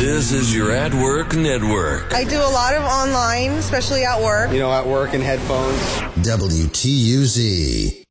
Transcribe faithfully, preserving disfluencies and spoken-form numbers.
This is your At Work Network. I do a lot of online, especially at work. You know, at work and headphones. W T U Z.